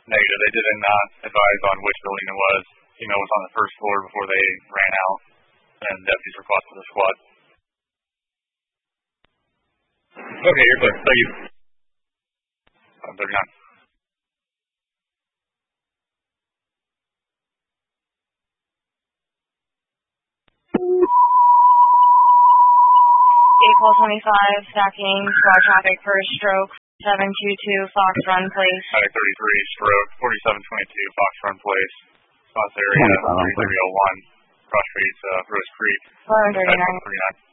Negative. They did not advise on which building it was. Female was on the first floor before they ran out, and deputies requested the squad. Okay, you're clear. Thank you. 39. April 25, stacking, squad traffic for a stroke, 722 Fox Run Place. Attic 33, stroke, 4722 Fox Run Place. Spots area, 3301, cross streets, Rose Creek. 439.